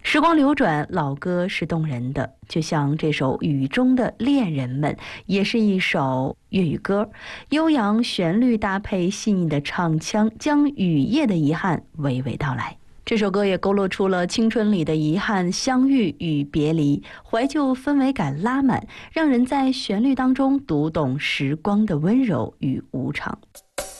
时光流转，老歌是动人的，就像这首《雨中的恋人们》也是一首粤语歌，悠扬旋律搭配细腻的唱腔，将雨夜的遗憾娓娓道来。这首歌也勾勒出了青春里的遗憾、相遇与别离，怀旧氛围感拉满，让人在旋律当中读懂时光的温柔与无常。